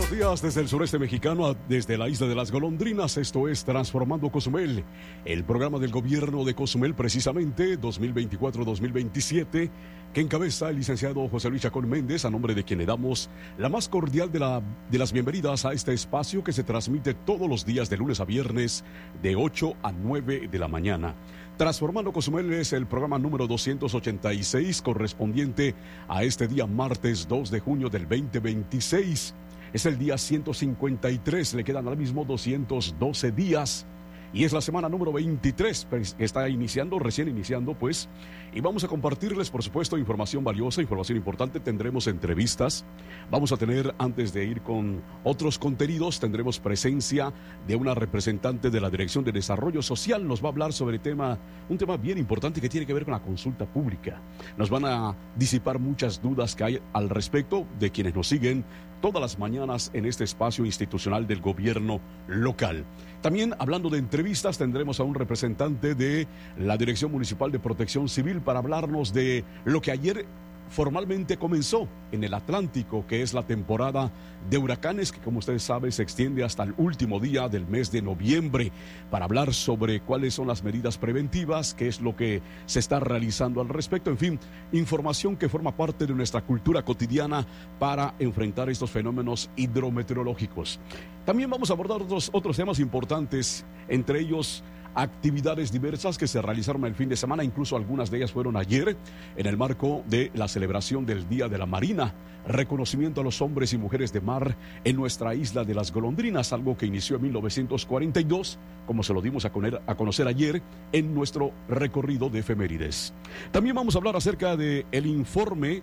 buenos días desde el sureste mexicano, desde la isla de las Golondrinas. Esto es Transformando Cozumel, el programa del gobierno de Cozumel, precisamente 2024-2027, que encabeza el licenciado José Luis Chacón Méndez, a nombre de quien le damos la más cordial de las bienvenidas a este espacio que se transmite todos los días de lunes a viernes de 8 a 9 de la mañana. Transformando Cozumel es el programa número 286, correspondiente a este día martes 2 de junio del 2026. Es el día 153, le quedan ahora mismo 212 días. Y es la semana número 23, que está recién iniciando, pues. Y vamos a compartirles, por supuesto, información valiosa, información importante. Tendremos entrevistas. Vamos a tener, antes de ir con otros contenidos, tendremos presencia de una representante de la Dirección de Desarrollo Social. Nos va a hablar sobre un tema bien importante que tiene que ver con la consulta pública. Nos van a disipar muchas dudas que hay al respecto de quienes nos siguen todas las mañanas en este espacio institucional del gobierno local. También, hablando de entrevistas, tendremos a un representante de la Dirección Municipal de Protección Civil para hablarnos de lo que ayer formalmente comenzó en el Atlántico, que es la temporada de huracanes, que como ustedes saben se extiende hasta el último día del mes de noviembre, para hablar sobre cuáles son las medidas preventivas, qué es lo que se está realizando al respecto, en fin, información que forma parte de nuestra cultura cotidiana para enfrentar estos fenómenos hidrometeorológicos. También vamos a abordar otros temas importantes, entre ellos actividades diversas que se realizaron el fin de semana, incluso algunas de ellas fueron ayer, en el marco de la celebración del Día de la Marina, reconocimiento a los hombres y mujeres de mar en nuestra isla de las Golondrinas, algo que inició en 1942, como se lo dimos a conocer ayer en nuestro recorrido de efemérides. También vamos a hablar acerca de el informe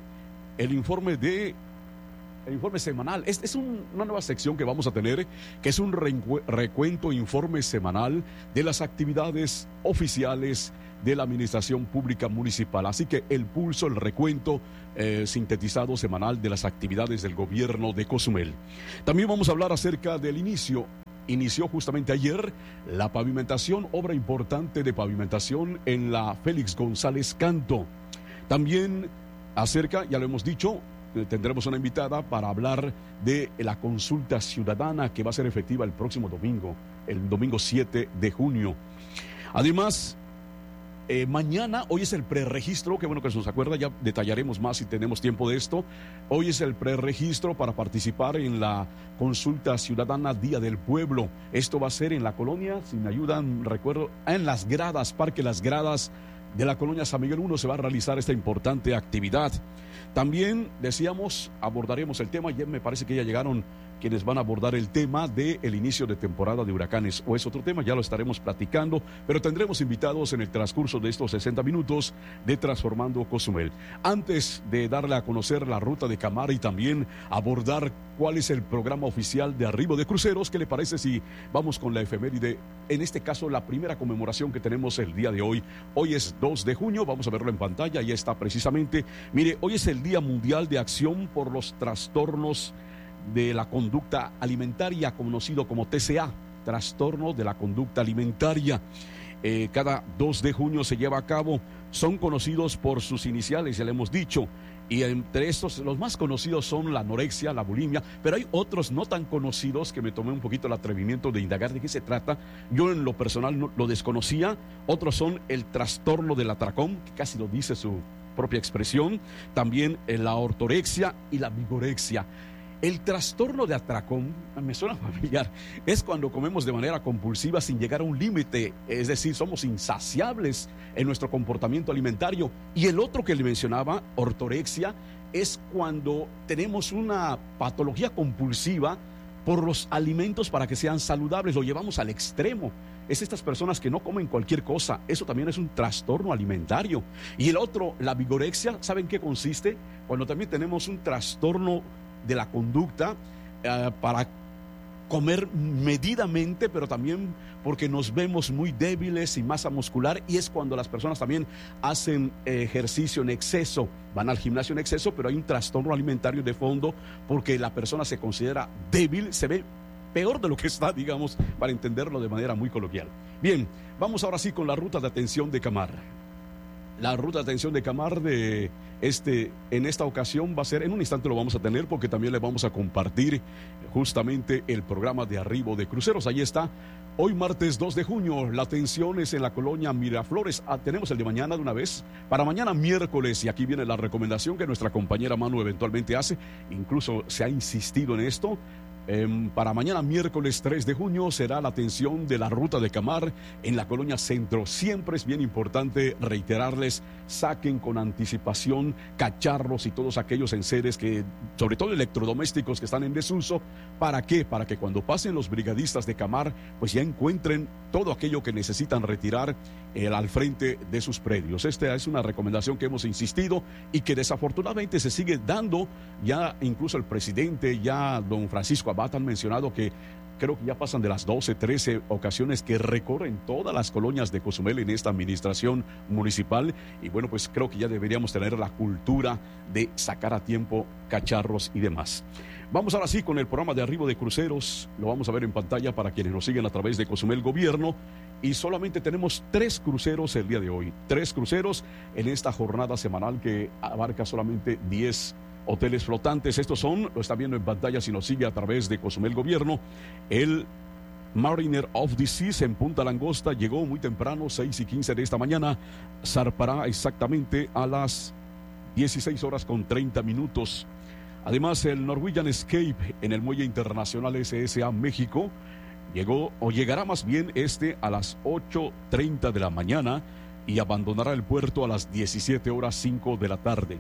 semanal. Es una nueva sección que vamos a tener, que es un recuento, informe semanal de las actividades oficiales de la Administración Pública Municipal. Así que el pulso, el recuento sintetizado semanal de las actividades del gobierno de Cozumel. También vamos a hablar acerca del inicio. Inició justamente ayer la pavimentación, obra importante de pavimentación en la Félix González Canto. También acerca, ya lo hemos dicho, tendremos una invitada para hablar de la consulta ciudadana que va a ser efectiva el próximo domingo, el domingo 7 de junio. Además, mañana, hoy es el preregistro, que bueno que se nos acuerda, ya detallaremos más si tenemos tiempo de esto. Hoy es el preregistro para participar en la consulta ciudadana Día del Pueblo. Esto va a ser en la colonia, si me ayudan, recuerdo, en Las Gradas, Parque Las Gradas de la colonia San Miguel 1 se va a realizar esta importante actividad. También, decíamos, abordaremos el tema, ya me parece que ya llegaron quienes van a abordar el tema del inicio de temporada de huracanes, o es otro tema, ya lo estaremos platicando, pero tendremos invitados en el transcurso de estos 60 minutos de Transformando Cozumel. Antes de darle a conocer la ruta de Camara y también abordar cuál es el programa oficial de arribo de cruceros, ¿qué le parece si vamos con la efeméride? En este caso, la primera conmemoración que tenemos el día de hoy. Hoy es 2 de junio, vamos a verlo en pantalla, ahí está precisamente. Mire, hoy es el Día Mundial de Acción por los Trastornos de la Conducta Alimentaria, conocido como TCA, Trastorno de la Conducta Alimentaria. Cada 2 de junio se lleva a cabo, son conocidos por sus iniciales, ya le hemos dicho, y entre estos los más conocidos son la anorexia, la bulimia, pero hay otros no tan conocidos que me tomé un poquito el atrevimiento de indagar de qué se trata. Yo en lo personal no lo desconocía. Otros son el trastorno del atracón, que casi lo dice su propia expresión, también la ortorexia y la vigorexia. El trastorno de atracón, me suena familiar, es cuando comemos de manera compulsiva sin llegar a un límite, es decir, somos insaciables en nuestro comportamiento alimentario. Y el otro que le mencionaba, ortorexia, es cuando tenemos una patología compulsiva por los alimentos para que sean saludables, lo llevamos al extremo. Es estas personas que no comen cualquier cosa, eso también es un trastorno alimentario. Y el otro, la vigorexia, ¿saben qué consiste? Cuando también tenemos un trastorno de la conducta para comer medidamente, pero también porque nos vemos muy débiles, sin masa muscular, y es cuando las personas también hacen ejercicio en exceso, van al gimnasio en exceso, pero hay un trastorno alimentario de fondo porque la persona se considera débil, se ve peor de lo que está, digamos, para entenderlo de manera muy coloquial. Bien, vamos ahora sí con la ruta de atención de Camar. La ruta de atención de Camar en esta ocasión va a ser, en un instante lo vamos a tener porque también le vamos a compartir justamente el programa de arribo de cruceros. Ahí está. Hoy martes 2 de junio, la atención es en la colonia Miraflores. Tenemos el de mañana de una vez. Para mañana miércoles, y aquí viene la recomendación que nuestra compañera Manu eventualmente hace, incluso se ha insistido en esto. Para mañana miércoles 3 de junio será la atención de la ruta de Camar en la colonia Centro. Siempre es bien importante reiterarles, saquen con anticipación cacharros y todos aquellos enseres que, sobre todo electrodomésticos que están en desuso. ¿Para qué? Para que cuando pasen los brigadistas de Camar, pues ya encuentren todo aquello que necesitan retirar al frente de sus predios. Esta es una recomendación que hemos insistido y que desafortunadamente se sigue dando. Ya incluso el presidente, ya don Francisco Abad, han mencionado que creo que ya pasan de las 12, 13 ocasiones que recorren todas las colonias de Cozumel en esta administración municipal. Y bueno, pues creo que ya deberíamos tener la cultura de sacar a tiempo cacharros y demás. Vamos ahora sí con el programa de arribo de cruceros. Lo vamos a ver en pantalla para quienes nos siguen a través de Cozumel Gobierno. Y solamente tenemos 3 cruceros el día de hoy. 3 cruceros en esta jornada semanal que abarca solamente 10 hoteles flotantes. Estos son, lo está viendo en pantalla si nos sigue a través de Cozumel Gobierno, el Mariner of the Seas en Punta Langosta. Llegó muy temprano, 6:15 de esta mañana. Zarpará exactamente a las 16 horas con 30 minutos. Además, el Norwegian Escape en el Muelle Internacional SSA México llegó, o llegará más bien a las 8:30 de la mañana y abandonará el puerto a las 17 horas 5 de la tarde.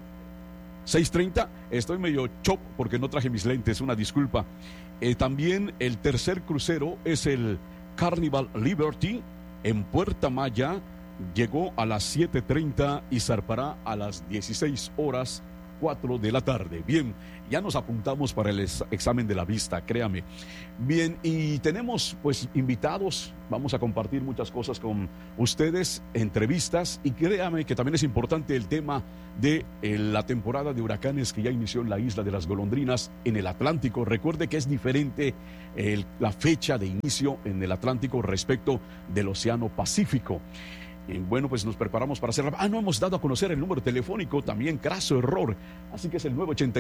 6:30, estoy medio chop porque no traje mis lentes, una disculpa. También el tercer crucero es el Carnival Liberty en Puerta Maya. Llegó a las 7:30 y zarpará a las 16 horas 4 de la tarde. Bien, ya nos apuntamos para el examen de la vista, créame. Bien, y tenemos pues invitados, vamos a compartir muchas cosas con ustedes, entrevistas, y créame que también es importante el tema de la temporada de huracanes que ya inició en la isla de las Golondrinas, en el Atlántico. Recuerde que es diferente la fecha de inicio en el Atlántico respecto del Océano Pacífico. Y bueno, pues nos preparamos para hacer... no hemos dado a conocer el número telefónico, también craso error. Así que es el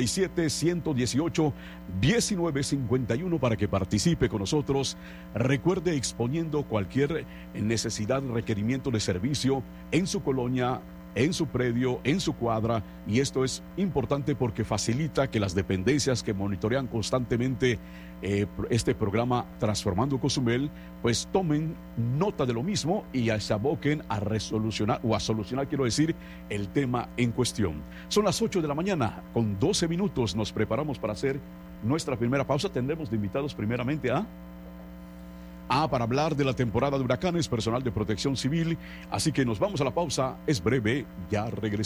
987-118-1951 para que participe con nosotros. Recuerde, exponiendo cualquier necesidad, requerimiento de servicio en su colonia, en su predio, en su cuadra, y esto es importante porque facilita que las dependencias que monitorean constantemente este programa Transformando Cozumel, pues tomen nota de lo mismo y se aboquen a solucionar, quiero decir, el tema en cuestión. Son las 8 de la mañana, con 12 minutos, nos preparamos para hacer nuestra primera pausa. Tendremos de invitados primeramente para hablar de la temporada de huracanes, personal de protección civil. Así que nos vamos a la pausa, es breve, ya regresamos.